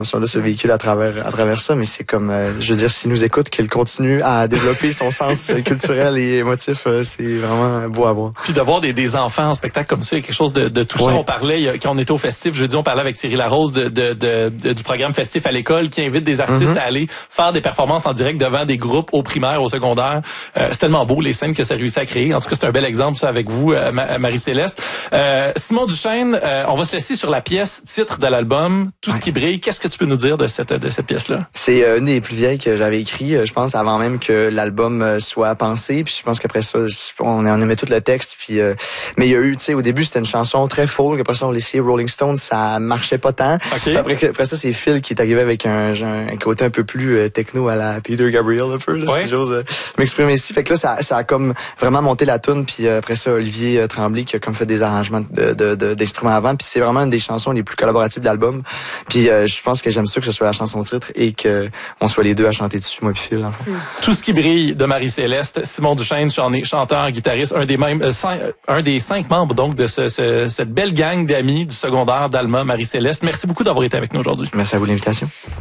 là se véhicule à travers ça, mais c'est comme, je veux dire, s'il nous écoute, qu'il continue à développer son sens culturel et émotif, c'est vraiment beau à voir. Puis de voir des enfants en spectacle comme ça, il y a quelque chose de touchant. Ouais. On parlait, quand on était au festif, jeudi, on parlait avec Thierry Larose du programme festif à l'école qui invite des artistes à aller faire des performances en direct devant des groupes au primaire, au secondaire. C'est tellement beau les scènes que ça réussit à créer. En tout cas, c'est un bel exemple ça avec vous, Marie-Céleste. Simon Duchesne, on va se laisser sur la pièce titre de l'album, Tout ce qui brille. Qu'est-ce que tu peux nous dire de cette pièce-là? C'est une des plus vieilles que j'avais écrit, je pense, avant même que l'album soit pensé. Puis je pense qu'après ça, on aimait tout le texte. Puis mais il y a eu, tu sais, au début c'était une chanson très folk. Après ça, on l'essayait Rolling Stones, ça marchait pas tant. Okay. Après ça, c'est Phil qui est arrivé avec un côté un peu plus techno à la Peter Gabriel un peu, là, si j'ose m'exprimer ici. Fait que là, ça a comme vraiment monté la toune. Puis après ça, Olivier Tremblay qui a comme fait des arrangements d'instruments avant. Puis c'est vraiment une des chansons les plus collaboratives de l'album. Puis je pense que j'aime ça que ce soit la chanson titre et que on soit les deux à chanter dessus, moi puis Phil. En fait. Tout ce qui brille de Marie-Céleste, Simon Duchesne, chanteur, guitariste, un des 5 membres donc de cette belle gang d'amis du secondaire d'Alma, Marie-Céleste. Merci beaucoup d'avoir été avec nous aujourd'hui. Merci à vous de l'invitation.